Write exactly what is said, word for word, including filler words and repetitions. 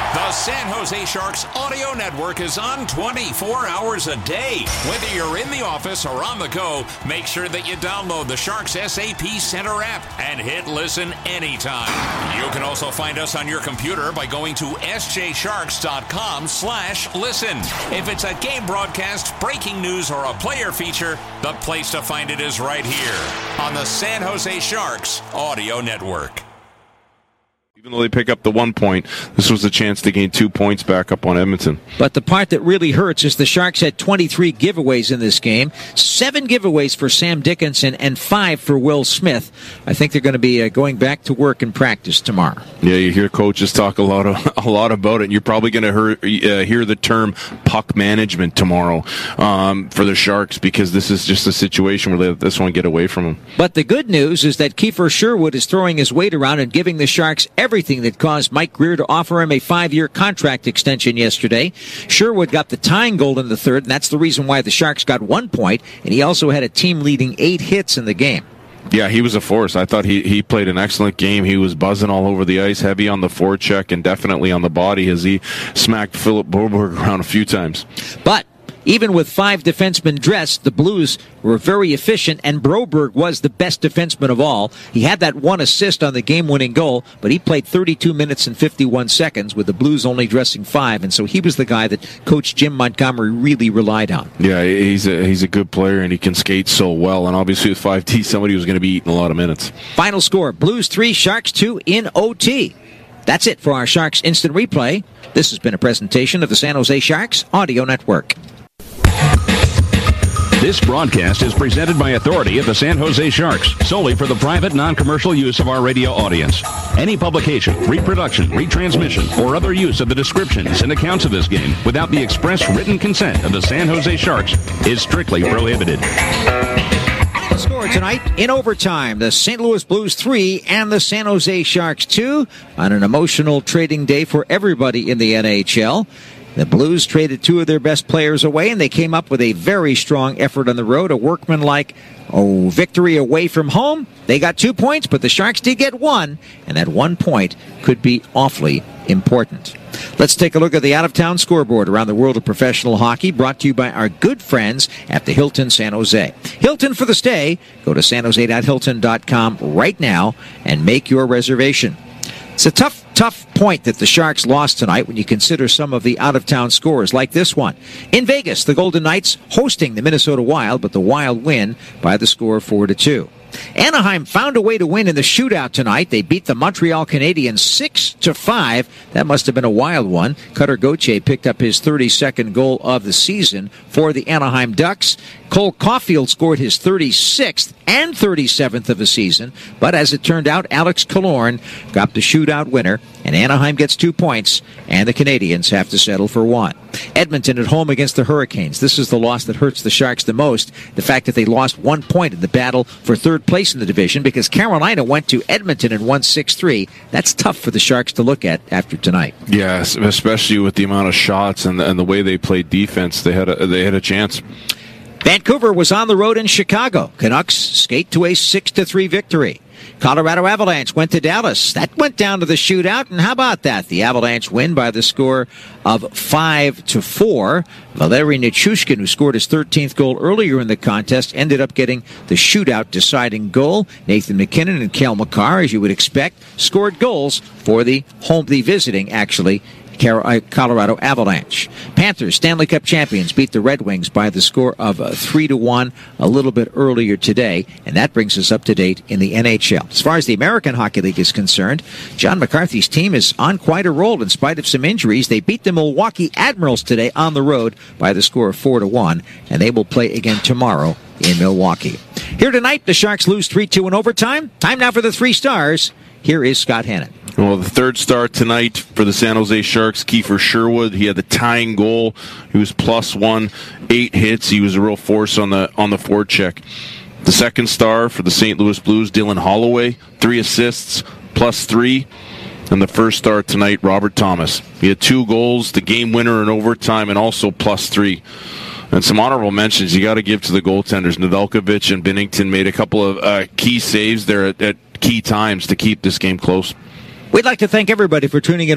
The San Jose Sharks audio network is on twenty-four hours a day. Whether you're in the office or on the go, make sure that you download the Sharks S A P Center app and hit listen anytime. You can also find us on your computer by going to s j sharks dot com slash listen. If it's a game broadcast, breaking news, or a player feature, the place to find it is right here on the San Jose Sharks audio network. Even though they pick up the one point, this was a chance to gain two points back up on Edmonton. But the part that really hurts is the Sharks had twenty-three giveaways in this game. Seven giveaways for Sam Dickinson and five for Will Smith. I think they're going to be uh, going back to work and practice tomorrow. Yeah, you hear coaches talk a lot of, a lot about it. And you're probably going to hear, uh, hear the term puck management tomorrow um, for the Sharks, because this is just a situation where they let this one get away from them. But the good news is that Kiefer Sherwood is throwing his weight around and giving the Sharks everything that caused Mike Greer to offer him a five-year contract extension yesterday. Sherwood got the tying goal in the third, and that's the reason why the Sharks got one point, and he also had a team-leading eight hits in the game. Yeah, he was a force. I thought he, he played an excellent game. He was buzzing all over the ice, heavy on the forecheck, and definitely on the body as he smacked Philip Broberg around a few times. But even with five defensemen dressed, the Blues were very efficient, and Broberg was the best defenseman of all. He had that one assist on the game-winning goal, but he played thirty-two minutes and fifty-one seconds with the Blues only dressing five, and so he was the guy that Coach Jim Montgomery really relied on. Yeah, he's a, he's a good player, and he can skate so well, and obviously with five T, somebody was going to be eating a lot of minutes. Final score, Blues three, Sharks two in O T. That's it for our Sharks Instant Replay. This has been a presentation of the San Jose Sharks Audio Network. This broadcast is presented by authority of the San Jose Sharks, solely for the private, non-commercial use of our radio audience. Any publication, reproduction, retransmission, or other use of the descriptions and accounts of this game without the express written consent of the San Jose Sharks is strictly prohibited. The score tonight in overtime, the Saint Louis Blues three and the San Jose Sharks two on an emotional trading day for everybody in the N H L. The Blues traded two of their best players away, and they came up with a very strong effort on the road, a workmanlike oh, victory away from home. They got two points, but the Sharks did get one, and that one point could be awfully important. Let's take a look at the out-of-town scoreboard around the world of professional hockey, brought to you by our good friends at the Hilton San Jose. Hilton for the stay. Go to san jose dot hilton dot com right now and make your reservation. It's a tough, tough point that the Sharks lost tonight when you consider some of the out-of-town scores, like this one. In Vegas, the Golden Knights hosting the Minnesota Wild, but the Wild win by the score of four to two. Anaheim found a way to win in the shootout tonight. They beat the Montreal Canadiens six to five. That must have been a wild one. Cutter Gauthier picked up his thirty-second goal of the season for the Anaheim Ducks. Cole Caulfield scored his thirty-sixth and thirty-seventh of the season. But as it turned out, Alex Killorn got the shootout winner, and Anaheim gets two points, and the Canadiens have to settle for one. Edmonton at home against the Hurricanes. This is the loss that hurts the Sharks the most. The fact that they lost one point in the battle for third place in the division, because Carolina went to Edmonton and won six three. That's tough for the Sharks to look at after tonight. Yes, especially with the amount of shots and the, and the way they played defense. They had a, they had a chance. Vancouver was on the road in Chicago. Canucks skate to a six to three victory. Colorado Avalanche went to Dallas. That went down to the shootout, and how about that? The Avalanche win by the score of five to four. Valeri Nichushkin, who scored his thirteenth goal earlier in the contest, ended up getting the shootout deciding goal. Nathan McKinnon and Cale Makar, as you would expect, scored goals for the home, the visiting, actually, Colorado Avalanche. Panthers, Stanley Cup champions, beat the Red Wings by the score of uh, three to one a little bit earlier today, and that brings us up to date in the N H L. As far as the American Hockey League is concerned, John McCarthy's team is on quite a roll in spite of some injuries. They beat the Milwaukee Admirals today on the road by the score of four to one, and they will play again tomorrow in Milwaukee. Here tonight, the Sharks lose three two in overtime. Time now for the three stars. Here is Scott Hannon. Well, the third star tonight for the San Jose Sharks, Kiefer Sherwood. He had the tying goal. He was plus one, eight hits. He was a real force on the on the forecheck. The second star for the Saint Louis Blues, Dylan Holloway, three assists, plus three. And the first star tonight, Robert Thomas. He had two goals, the game winner in overtime, and also plus three. And some honorable mentions you got to give to the goaltenders. Nedeljkovic and Binnington made a couple of uh, key saves there at, at key times to keep this game close. We'd like to thank everybody for tuning in.